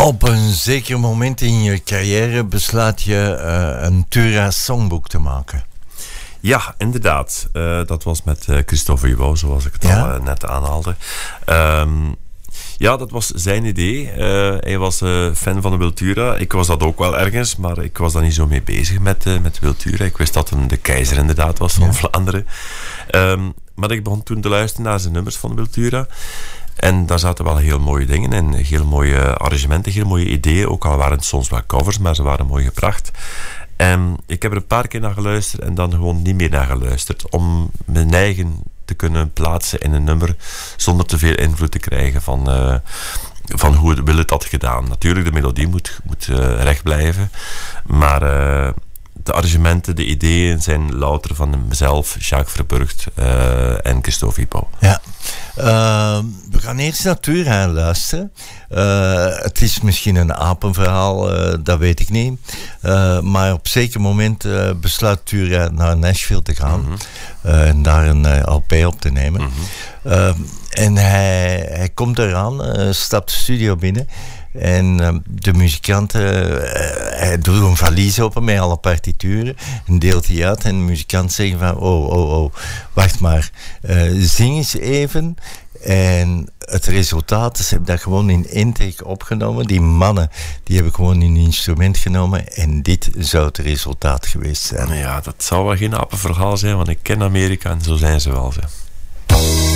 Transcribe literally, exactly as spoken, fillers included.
Op een zeker moment in je carrière besluit je uh, een Tura songboek te maken. Ja, inderdaad. Uh, dat was met uh, Christophe Hugo, zoals ik het ja? al uh, net aanhaalde. Um, ja, dat was zijn idee. Uh, hij was uh, fan van de Wiltura. Ik was dat ook wel ergens, maar ik was daar niet zo mee bezig met, uh, met Wiltura. Ik wist dat hij de keizer inderdaad was van ja. Vlaanderen. Um, maar ik begon toen te luisteren naar zijn nummers van Wiltura. En daar zaten wel heel mooie dingen in. Heel mooie arrangementen, heel mooie ideeën. Ook al waren het soms wel covers, maar ze waren mooi gebracht. En ik heb er een paar keer naar geluisterd en dan gewoon niet meer naar geluisterd. Om mijn eigen te kunnen plaatsen in een nummer zonder te veel invloed te krijgen van, uh, van hoe het, wil het had gedaan. Natuurlijk, de melodie moet, moet uh, recht blijven. Maar uh, de arrangementen, de ideeën zijn louter van mezelf, Jacques Verburgt uh, en Christophe Hipo. Ja. Uh, we gaan eerst naar Tura luisteren. Uh, het is misschien een apenverhaal, uh, dat weet ik niet. Uh, maar op zeker moment uh, besluit Tura naar Nashville te gaan. Mm-hmm. Uh, en daar een uh, L P op te nemen. Mm-hmm. Uh, en hij, hij komt eraan, uh, stapt de studio binnen. En uh, de muzikant, uh, hij doet een valies open met alle partituren en deelt die uit. En de muzikant zegt van, oh, oh, oh, wacht maar, uh, zing eens even. En het resultaat, ze hebben dat gewoon in één take opgenomen. Die mannen, die hebben gewoon een instrument genomen. En dit zou het resultaat geweest zijn. Ja, dat zou wel geen apenverhaal zijn, want ik ken Amerika en zo zijn ze wel. Zo.